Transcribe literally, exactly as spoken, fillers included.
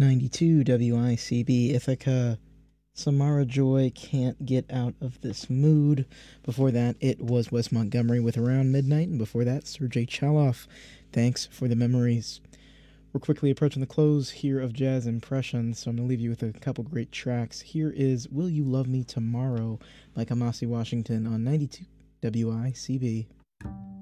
ninety-two W I C B Ithaca. Samara Joy, Can't Get Out of This Mood. Before that, it was Wes Montgomery with Around Midnight, and before that, Sergei Chaloff. Thanks for the memories. We're quickly approaching the close here of Jazz Impressions, so I'm going to leave you with a couple great tracks. Here is Will You Love Me Tomorrow by Kamasi Washington on ninety-two W I C B.